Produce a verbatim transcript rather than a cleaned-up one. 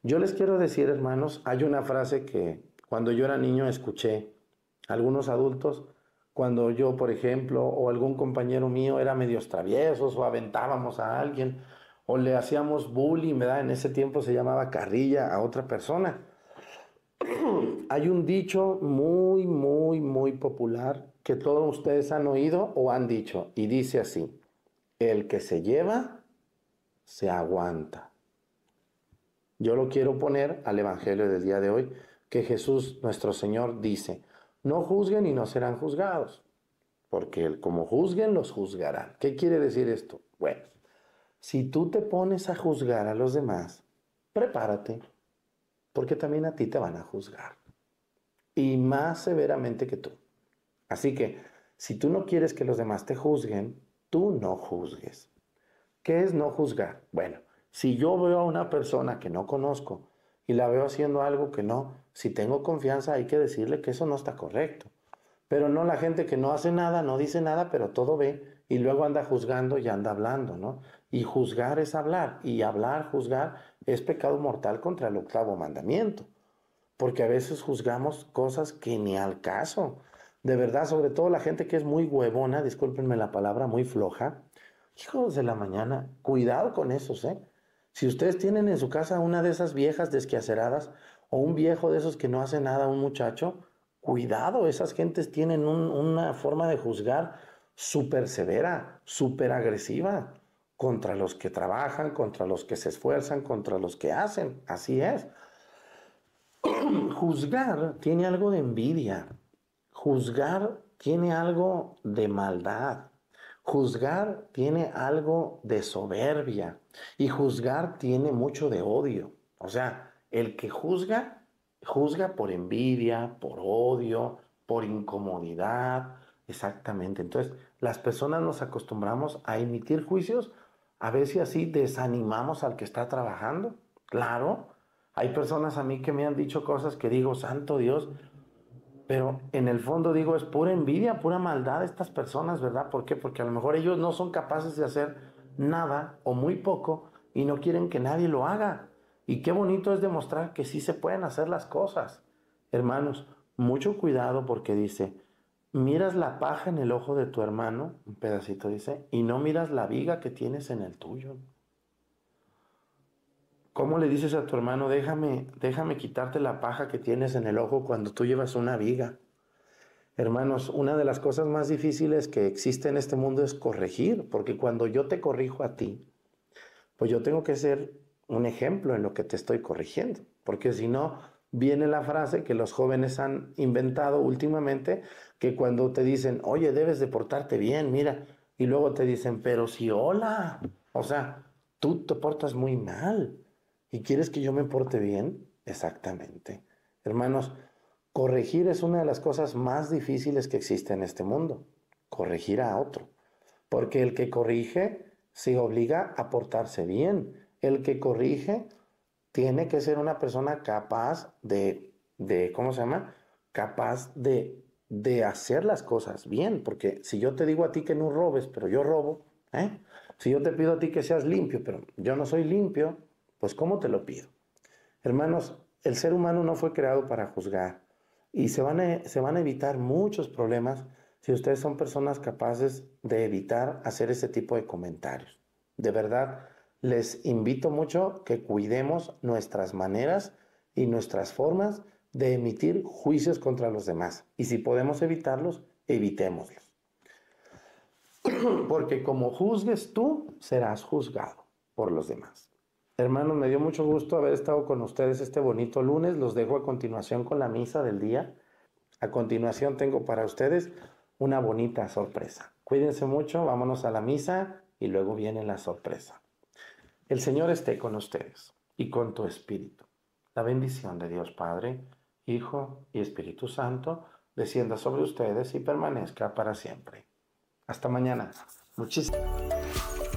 Yo les quiero decir, hermanos, hay una frase que cuando yo era niño escuché a algunos adultos, cuando yo, por ejemplo, o algún compañero mío era medio traviesos o aventábamos a alguien o le hacíamos bullying, ¿verdad? En ese tiempo se llamaba carrilla a otra persona. Hay un dicho muy, muy, muy popular que todos ustedes han oído o han dicho y dice así: el que se lleva, se aguanta. Yo lo quiero poner al Evangelio del día de hoy, que Jesús, nuestro Señor, dice: no juzguen y no serán juzgados, porque el como juzguen, los juzgarán. ¿Qué quiere decir esto? Bueno, si tú te pones a juzgar a los demás, prepárate, porque también a ti te van a juzgar, y más severamente que tú. Así que, si tú no quieres que los demás te juzguen, tú no juzgues. ¿Qué es no juzgar? Bueno, si yo veo a una persona que no conozco y la veo haciendo algo que no, si tengo confianza hay que decirle que eso no está correcto. Pero no la gente que no hace nada, no dice nada, pero todo ve y luego anda juzgando y anda hablando, ¿no? Y juzgar es hablar, y hablar, juzgar, es pecado mortal contra el octavo mandamiento. Porque a veces juzgamos cosas que ni al caso. De verdad, sobre todo la gente que es muy huevona, discúlpenme la palabra, muy floja. Hijos de la mañana, cuidado con esos, ¿eh? Si ustedes tienen en su casa una de esas viejas desquaceradas o un viejo de esos que no hace nada, un muchacho, cuidado, esas gentes tienen un- una forma de juzgar súper severa, súper agresiva contra los que trabajan, contra los que se esfuerzan, contra los que hacen. Así es. Juzgar tiene algo de envidia. Juzgar tiene algo de maldad. Juzgar tiene algo de soberbia. Y juzgar tiene mucho de odio. O sea, el que juzga, juzga por envidia, por odio, por incomodidad. Exactamente. Entonces, las personas nos acostumbramos a emitir juicios, a ver si así desanimamos al que está trabajando. Claro, hay personas a mí que me han dicho cosas que digo, santo Dios, pero en el fondo digo, es pura envidia, pura maldad de estas personas, ¿verdad? ¿Por qué? Porque a lo mejor ellos no son capaces de hacer nada o muy poco y no quieren que nadie lo haga. Y qué bonito es demostrar que sí se pueden hacer las cosas. Hermanos, mucho cuidado porque dice, miras la paja en el ojo de tu hermano, un pedacito dice, y no miras la viga que tienes en el tuyo. ¿Cómo le dices a tu hermano, déjame, déjame quitarte la paja que tienes en el ojo cuando tú llevas una viga? Hermanos, una de las cosas más difíciles que existe en este mundo es corregir, porque cuando yo te corrijo a ti, pues yo tengo que ser un ejemplo en lo que te estoy corrigiendo, porque si no, viene la frase que los jóvenes han inventado últimamente, que cuando te dicen, oye, debes de portarte bien, mira, y luego te dicen, pero si hola, o sea, tú te portas muy mal y quieres que yo me porte bien, exactamente. Hermanos, corregir es una de las cosas más difíciles que existe en este mundo, corregir a otro. Porque el que corrige se obliga a portarse bien. El que corrige tiene que ser una persona capaz de, de ¿cómo se llama? Capaz de, de hacer las cosas bien. Porque si yo te digo a ti que no robes, pero yo robo, ¿eh? Si yo te pido a ti que seas limpio, pero yo no soy limpio, pues ¿cómo te lo pido? Hermanos, el ser humano no fue creado para juzgar y se van a, se van a evitar muchos problemas si ustedes son personas capaces de evitar hacer ese tipo de comentarios. De verdad, les invito mucho que cuidemos nuestras maneras y nuestras formas de emitir juicios contra los demás. Y si podemos evitarlos, evitémoslos. Porque como juzgues tú, serás juzgado por los demás. Hermanos, me dio mucho gusto haber estado con ustedes este bonito lunes. Los dejo a continuación con la misa del día. A continuación tengo para ustedes una bonita sorpresa. Cuídense mucho, vámonos a la misa y luego viene la sorpresa. El Señor esté con ustedes y con tu espíritu. La bendición de Dios Padre, Hijo y Espíritu Santo descienda sobre ustedes y permanezca para siempre. Hasta mañana. Muchísimas